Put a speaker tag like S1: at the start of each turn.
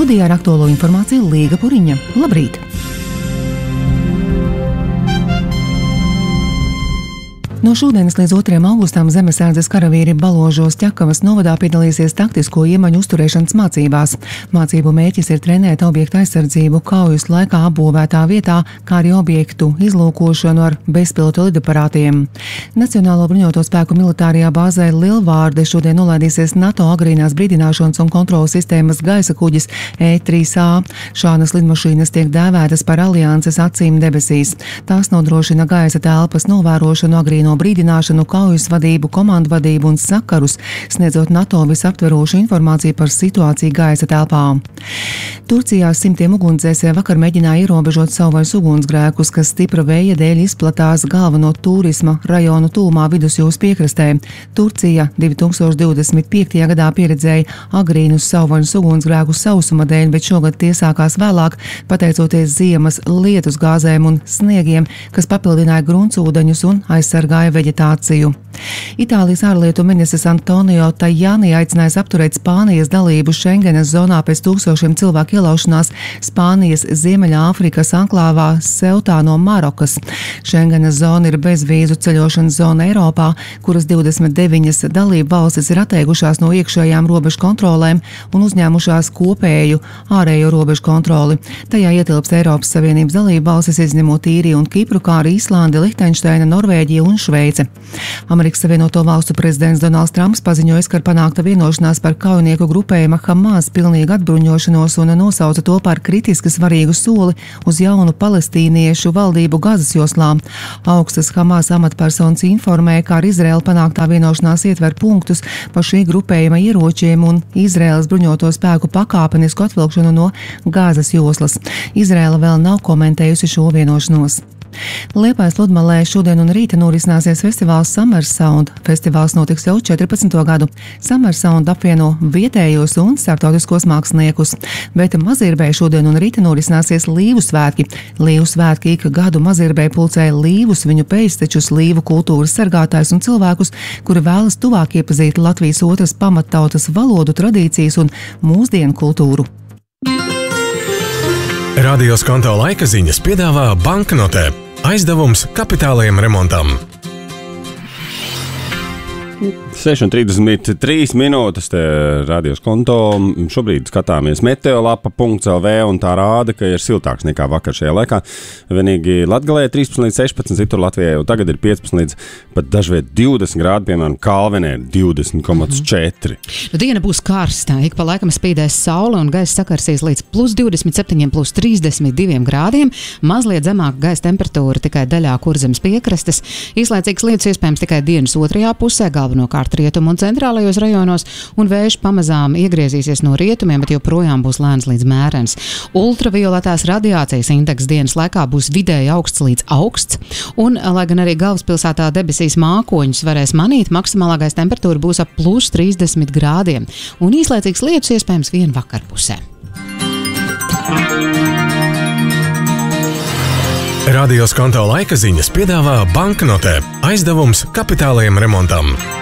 S1: Studijā ar aktuālo informāciju Līga Puriņa. Labrīt! No šodienas līdz 2. augustam Zemesardzes karavīri Baložos Ķekavas novadā piedalīsies taktisko iemaņu uzturēšanas mācībās. Mācību mērķis ir trenēt objektu aizsardzību kaujas laikā apbūvētā vietā, kā arī objektu izlūkošanu ar bezpilota lidaparātiem. Nacionālo bruņoto spēku militārajā bāzē Lielvārde šodien nolaidīsies NATO agrīnās brīdināšanas un kontrolas sistēmas gaisa kuģis E3A. Šādas lidmašīnas tiek dēvētas par alianses acīm debesīs. Tās nodrošina gaisa telpas novērošanu, agrīno brīdināšanu, kaujas vadību, komandu vadību un sakarus, sniedzot NATO visaptverošu informāciju par situāciju gaisa telpā. Turcijā simtiem ugunsdzēsēji vakar mēģināja ierobežot savvaļas ugunsgrēkus, kas stipra vēja dēļ izplatās galveno turisma rajonu tūmā vidusjūras piekrastē. Turcija 2025. gadā pieredzēja agrīnus savvaļas ugunsgrēkus sausuma dēļ, bet šogad tie sākās vēlāk, pateicoties ziemas lietus gāzēm un sniegiem, kas papildināja gruntsūdeņus un aizsargāja veģetāciju. Itālijas ārlietu ministrs Antonio Tajani aicinājis apturēt Spānijas dalību Schengenas zonā pēc tūkstošiem cilvēku ielaušanās Spānijas Ziemeļāfrikas anklāvā Seutā no Marokas. Schengenas zona ir bezvīzu ceļošanas zona Eiropā, kuras 29 dalību valstis ir atteikušās no iekšējām robežu kontrolēm un uzņēmušās kopēju ārējo robežu kontroli. Tajā ietilpst Eiropas Savienības dalību valstis, izņemot Īriju un Kipru, kā arī Islandi, Lihtenšteina, Norvēģija un Šveice. Amerikas Savienoto Valstu prezidents Donalds Trumps paziņoja, ka ir panākta vienošanās par kaujinieku grupējuma Hamas pilnīgu atbruņošanos un nosauca to par kritiski svarīgu soli uz jaunu palestīniešu valdību Gazas joslā. Augstas Hamas amatpersonas informēja, ka ar Izraēlu panāktā vienošanās ietver punktus par šī grupējuma ieročiem un Izraēlas bruņoto spēku pakāpenisku atvilkšanu no Gazas joslas. Izraēla vēl nav komentējusi šo vienošanos. Liepājas Ludmalē šodien un rīta norisināsies festivāls Summer Sound. Festivāls notiks jau 14. gadu. Summer Sound apvieno vietējos un starptautiskos māksliniekus. Bet Mazirbē šodien un rīta norisināsies Līvu svētki. Līvu svētki ik gadu Mazirbē pulcē līvus, viņu pēctečus, līvu kultūras sargātājus un cilvēkus, kuri vēlas tuvāk iepazīt Latvijas otras pamattautas valodu, tradīcijas un mūsdienu kultūru.
S2: Radio Skonto laika ziņas piedāvā banknotē. Aizdevums kapitālajiem remontam.
S3: 6:33 minūtes te Radio Skonto. Šobrīd skatāmies meteolapa.lv un tā rāda, ka ir siltāks nekā vakar šajā laikā. Vienīgi Latgalē 13 līdz 16, citur Latvijā jau tagad ir 15 līdz pat dažviet 20 grādi, piemēram, Kalvenē ir 20,4.
S4: Diena būs karsta, ik pa laikam spīdēs saule un gaisa sakarsīs līdz plus 27, plus 32 grādiem. Mazliet zemāka gaisa temperatūra tikai daļā Kurzemes piekrastes. Īslaicīgs lietus iespējams tikai dienas otrajā pusē, galvenokārt rietumu un centrālajos rajonos, un vējš pamazām iegriezīsies no rietumiem, bet joprojām būs lēns līdz mērens. Ultravioletās radiācijas indeks dienas laikā būs vidēji augsts līdz augsts, un, lai gan arī galvaspilsētā debesīs mākoņus varēs manīt, maksimālā gaisa temperatūra būs ap plus 30 grādiem, un īslaicīgs lietus iespējams vien vakarpusē.
S2: Radio Skonto laika ziņas piedāvā banknotē. Aizdevums kapitālajiem remontam.